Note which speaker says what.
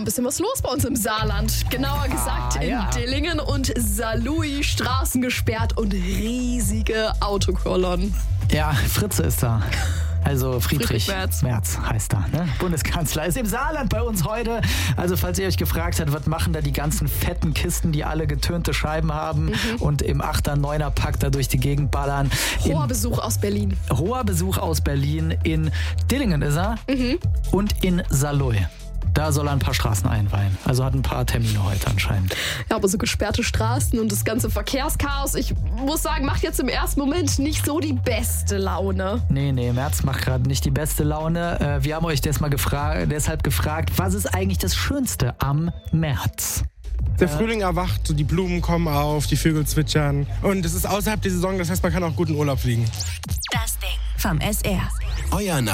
Speaker 1: ein bisschen was los bei uns im Saarland. Genauer gesagt in Dillingen und Saarlouis, Straßen gesperrt und riesige Autokolonnen.
Speaker 2: Ja, Fritze ist da. Also Friedrich
Speaker 1: Merz
Speaker 2: heißt er, ne? Bundeskanzler. Ist im Saarland bei uns heute. Also falls ihr euch gefragt habt, was machen da die ganzen fetten Kisten, die alle getönte Scheiben haben und im 8er, 9er Pack da durch die Gegend ballern.
Speaker 1: Hoher Besuch aus Berlin.
Speaker 2: Hoher Besuch aus Berlin. In Dillingen ist er und in Saarlouis. Da soll er ein paar Straßen einweihen. Also hat ein paar Termine heute anscheinend.
Speaker 1: Ja, aber so gesperrte Straßen und das ganze Verkehrschaos, ich muss sagen, macht jetzt im ersten Moment nicht so die beste Laune.
Speaker 2: Nee, Merz macht gerade nicht die beste Laune. Wir haben euch deshalb gefragt, was ist eigentlich das Schönste am März?
Speaker 3: Der Frühling erwacht, so die Blumen kommen auf, die Vögel zwitschern. Und es ist außerhalb der Saison, das heißt, man kann auch gut in Urlaub fliegen.
Speaker 4: Das Ding vom SR.
Speaker 5: Euer